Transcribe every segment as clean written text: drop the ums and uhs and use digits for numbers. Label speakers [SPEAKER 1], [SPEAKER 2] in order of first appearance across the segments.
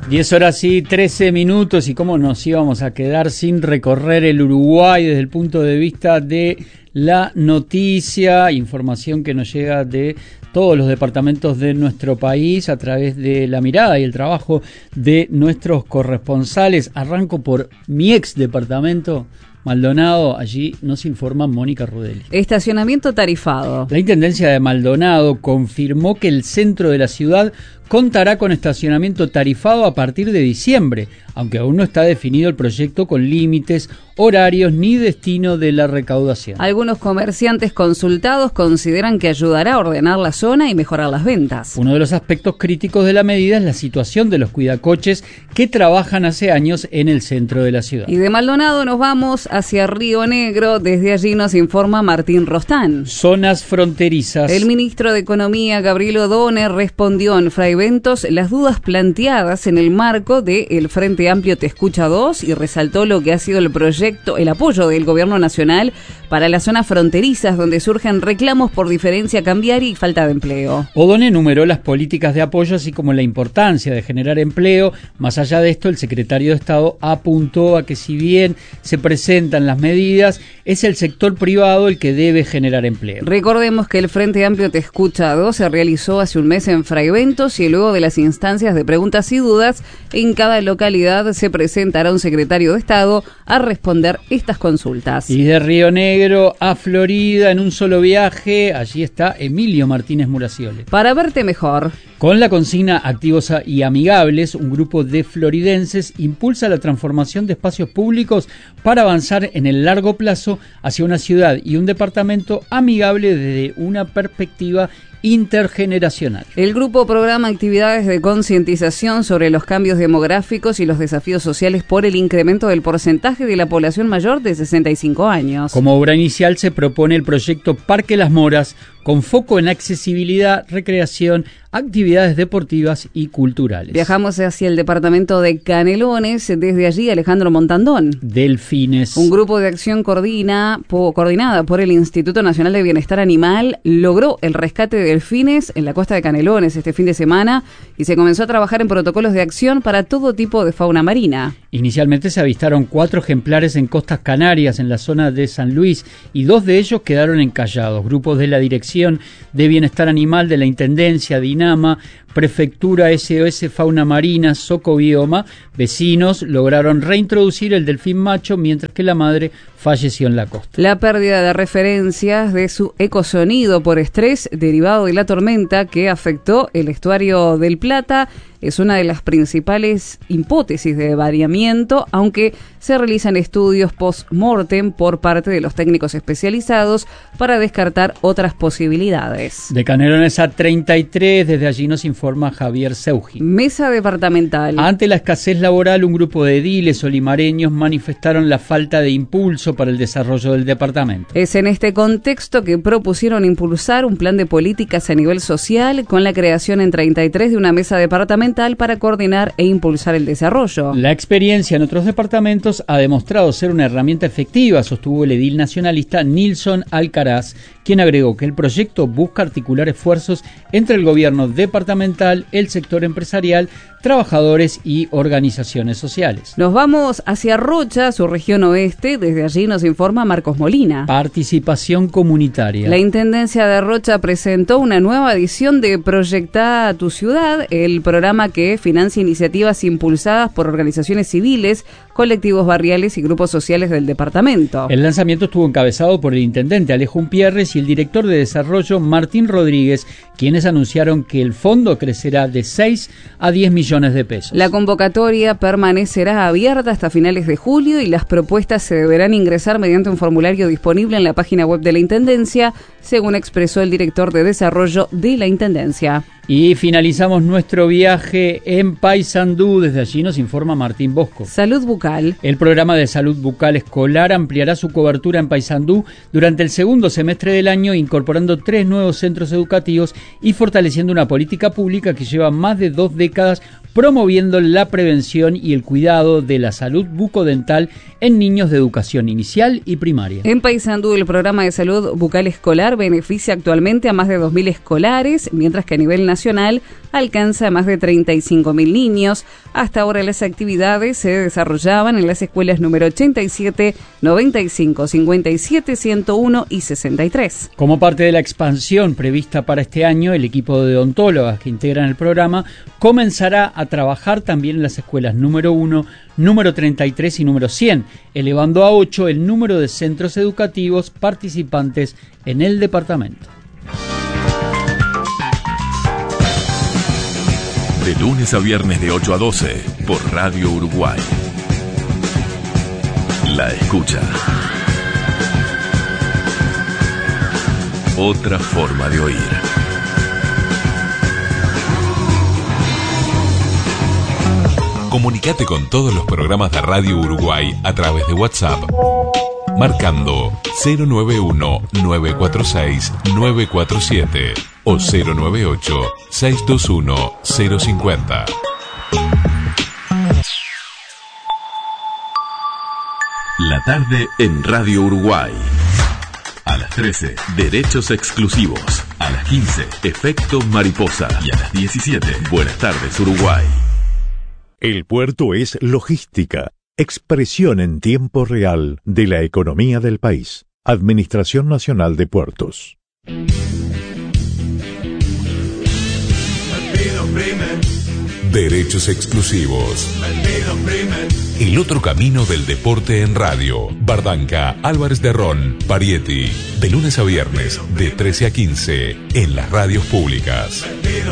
[SPEAKER 1] 10:13 y cómo nos íbamos a quedar sin recorrer el Uruguay desde el punto de vista de la noticia, información que nos llega de todos los departamentos de nuestro país a través de la mirada y el trabajo de nuestros corresponsales. Arranco por mi ex departamento, Maldonado. Allí nos informa Mónica Rudelli.
[SPEAKER 2] Estacionamiento tarifado.
[SPEAKER 1] La Intendencia de Maldonado confirmó que el centro de la ciudad contará con estacionamiento tarifado a partir de diciembre, aunque aún no está definido el proyecto con límites, horarios ni destino de la recaudación.
[SPEAKER 2] Algunos comerciantes consultados consideran que ayudará a ordenar la zona y mejorar las ventas.
[SPEAKER 1] Uno de los aspectos críticos de la medida es la situación de los cuidacoches que trabajan hace años en el centro de la ciudad.
[SPEAKER 2] Y de Maldonado nos vamos hacia Río Negro. Desde allí nos informa Martín Rostán.
[SPEAKER 1] Zonas fronterizas.
[SPEAKER 2] El ministro de Economía, Gabriel O'Donnell, respondió en Fraiventos las dudas planteadas en el marco del Frente Amplio Te Escucha 2 y resaltó lo que ha sido el apoyo del gobierno nacional para las zonas fronterizas donde surgen reclamos por diferencia cambiaria y falta de empleo.
[SPEAKER 1] O'Donnell enumeró las políticas de apoyo así como la importancia de generar empleo. Más allá de esto, el secretario de Estado apuntó a que si bien se presentan las medidas, es el sector privado el que debe generar empleo.
[SPEAKER 2] Recordemos que el Frente Amplio Te Escucha 2 se realizó hace un mes en Fraiventos y luego de las instancias de preguntas y dudas, en cada localidad se presentará un secretario de Estado a responder estas consultas.
[SPEAKER 1] Y de Río Negro a Florida en un solo viaje, allí está Emilio Martínez Muraciole.
[SPEAKER 2] Para verte mejor.
[SPEAKER 1] Con la consigna Activos y Amigables, un grupo de floridenses impulsa la transformación de espacios públicos para avanzar en el largo plazo hacia una ciudad y un departamento amigable desde una perspectiva intergeneracional.
[SPEAKER 2] El grupo programa actividades de concientización sobre los cambios demográficos y los desafíos sociales por el incremento del porcentaje de la población mayor de 65 años.
[SPEAKER 1] Como obra inicial se propone el proyecto Parque Las Moras, con foco en accesibilidad, recreación, actividades deportivas y culturales.
[SPEAKER 2] Viajamos hacia el departamento de Canelones, desde allí Alejandro Montandón.
[SPEAKER 1] Delfines.
[SPEAKER 2] Un grupo de acción coordinada por el Instituto Nacional de Bienestar Animal logró el rescate de delfines en la costa de Canelones este fin de semana y se comenzó a trabajar en protocolos de acción para todo tipo de fauna marina.
[SPEAKER 1] Inicialmente se avistaron 4 ejemplares en costas canarias en la zona de San Luis y 2 de ellos quedaron encallados. Grupos de la Dirección de Bienestar Animal de la Intendencia, DINAMA, Prefectura SOS Fauna Marina, Socobioma, vecinos lograron reintroducir el delfín macho mientras que la madre falleció en la costa.
[SPEAKER 2] La pérdida de referencias de su ecosonido por estrés derivado de la tormenta que afectó el estuario del Plata es una de las principales hipótesis de variamiento, aunque se realizan estudios post-mortem por parte de los técnicos especializados para descartar otras posibilidades.
[SPEAKER 1] De Canelones a 33, desde allí nos informa Javier Seugi.
[SPEAKER 2] Mesa departamental.
[SPEAKER 1] Ante la escasez laboral, un grupo de ediles olimareños manifestaron la falta de impulso para el desarrollo del departamento.
[SPEAKER 2] Es en este contexto que propusieron impulsar un plan de políticas a nivel social con la creación en 33 de una mesa departamental para coordinar e impulsar el desarrollo.
[SPEAKER 1] La experiencia en otros departamentos ha demostrado ser una herramienta efectiva, sostuvo el edil nacionalista Nilson Alcaraz, quien agregó que el proyecto busca articular esfuerzos entre el gobierno departamental, el sector empresarial, trabajadores y organizaciones sociales.
[SPEAKER 2] Nos vamos hacia Rocha, su región oeste. Desde allí nos informa Marcos Molina.
[SPEAKER 1] Participación comunitaria.
[SPEAKER 2] La Intendencia de Rocha presentó una nueva edición de Proyectá tu Ciudad, el programa que financia iniciativas impulsadas por organizaciones civiles, colectivos barriales y grupos sociales del departamento.
[SPEAKER 1] El lanzamiento estuvo encabezado por el intendente Alejo Umpierres y el director de desarrollo Martín Rodríguez, quienes anunciaron que el fondo crecerá de 6 a 10 millones de pesos.
[SPEAKER 2] La convocatoria permanecerá abierta hasta finales de julio y las propuestas se deberán ingresar mediante un formulario disponible en la página web de la Intendencia, según expresó el director de desarrollo de la Intendencia.
[SPEAKER 1] Y finalizamos nuestro viaje en Paysandú. Desde allí nos informa Martín Bosco.
[SPEAKER 2] Salud bucal.
[SPEAKER 1] El programa de salud bucal escolar ampliará su cobertura en Paysandú durante el segundo semestre del año, incorporando 3 nuevos centros educativos y fortaleciendo una política pública que lleva más de 2 décadas promoviendo la prevención y el cuidado de la salud bucodental en niños de educación inicial y primaria.
[SPEAKER 2] En Paysandú, el programa de salud bucal escolar beneficia actualmente a más de 2.000 escolares, mientras que a nivel nacional alcanza a más de 35.000 niños. Hasta ahora las actividades se desarrollaban en las escuelas número 87, 95, 57, 101 y 63.
[SPEAKER 1] Como parte de la expansión prevista para este año, el equipo de odontólogas que integran el programa comenzará a trabajar también en las escuelas número 1, número 33 y número 100, elevando a 8 el número de centros educativos participantes en el departamento.
[SPEAKER 3] De lunes a viernes de 8 a 12 por Radio Uruguay. La escucha. Otra forma de oír. Comunicate con todos los programas de Radio Uruguay a través de WhatsApp, marcando 091-946-947 o 098-621-050. La tarde en Radio Uruguay. A las 13, derechos exclusivos. A las 15, efecto mariposa. Y a las 17, buenas tardes Uruguay.
[SPEAKER 4] El puerto es logística, expresión en tiempo real de la economía del país. Administración Nacional de Puertos.
[SPEAKER 3] Derechos exclusivos. El otro camino del deporte en radio. Bardanca, Álvarez de Ron, Parietti. De lunes a viernes, de 13 a 15, en las radios públicas.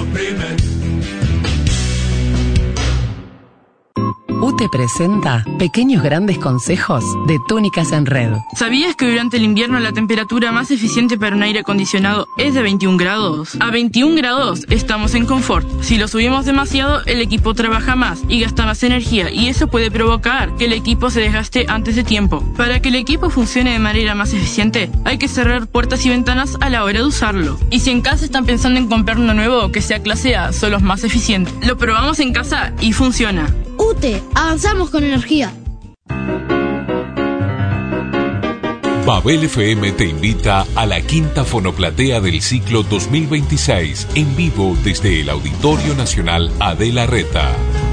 [SPEAKER 5] UTE presenta Pequeños Grandes Consejos de Túnicas en Red.
[SPEAKER 6] ¿Sabías que durante el invierno la temperatura más eficiente para un aire acondicionado es de 21 grados? A 21 grados estamos en confort. Si lo subimos demasiado, el equipo trabaja más y gasta más energía, y eso puede provocar que el equipo se desgaste antes de tiempo. Para que el equipo funcione de manera más eficiente, hay que cerrar puertas y ventanas a la hora de usarlo. Y si en casa están pensando en comprar uno nuevo que sea clase A, son los más eficientes. Lo probamos en casa y funciona.
[SPEAKER 7] UTE, avanzamos con energía.
[SPEAKER 3] Babel FM te invita a la quinta fonoplatea del ciclo 2026, en vivo desde el Auditorio Nacional Adela Reta.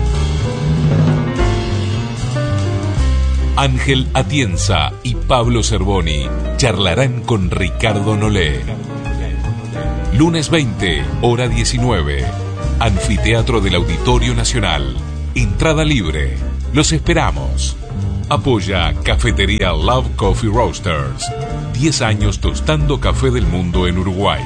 [SPEAKER 3] Ángel Atienza y Pablo Cervoni charlarán con Ricardo Nolé. Lunes 20, hora 19, Anfiteatro del Auditorio Nacional. Entrada libre. Los esperamos. Apoya Cafetería Love Coffee Roasters. 10 años tostando café del mundo en Uruguay.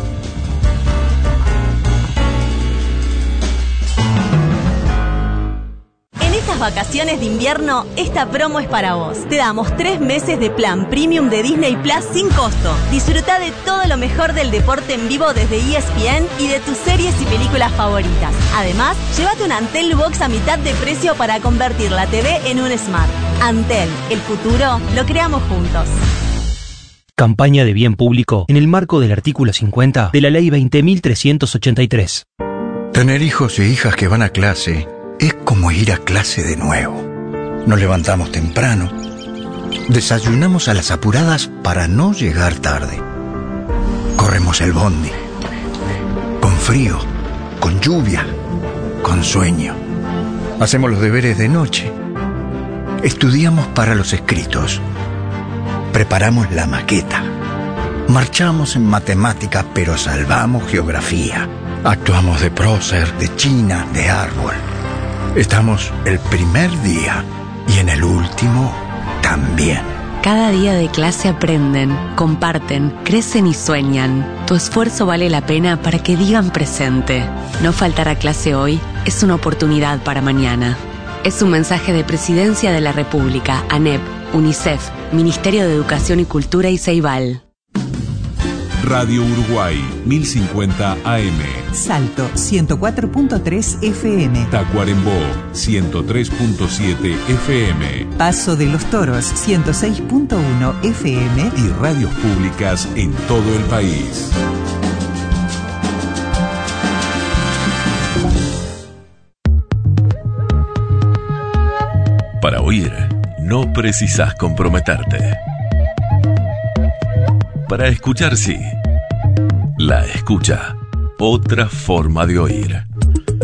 [SPEAKER 8] Vacaciones de invierno, esta promo es para vos. Te damos 3 meses de plan premium de Disney Plus sin costo. Disfruta de todo lo mejor del deporte en vivo desde ESPN y de tus series y películas favoritas. Además, llévate un Antel Box a mitad de precio para convertir la TV en un Smart. Antel, el futuro lo creamos juntos.
[SPEAKER 9] Campaña de bien público en el marco del artículo 50 de la Ley 20.383.
[SPEAKER 10] Tener hijos e hijas que van a clase es como ir a clase de nuevo. Nos levantamos temprano, desayunamos a las apuradas para no llegar tarde. Corremos el bondi, con frío, con lluvia, con sueño. Hacemos los deberes de noche. Estudiamos para los escritos. Preparamos la maqueta. Marchamos en matemáticas, pero salvamos geografía. Actuamos de prócer, de china, de árbol. Estamos el primer día y en el último también.
[SPEAKER 5] Cada día de clase aprenden, comparten, crecen y sueñan. Tu esfuerzo vale la pena para que digan presente. No faltar a clase hoy es una oportunidad para mañana. Es un mensaje de Presidencia de la República, ANEP, UNICEF, Ministerio de Educación y Cultura y Ceibal.
[SPEAKER 3] Radio Uruguay, 1050 AM.
[SPEAKER 11] Salto, 104.3 FM.
[SPEAKER 3] Tacuarembó, 103.7 FM.
[SPEAKER 11] Paso de los Toros, 106.1 FM.
[SPEAKER 3] Y radios públicas en todo el país.
[SPEAKER 12] oír, no precisas comprometerte. Para escuchar, sí. La escucha. Otra forma de oír.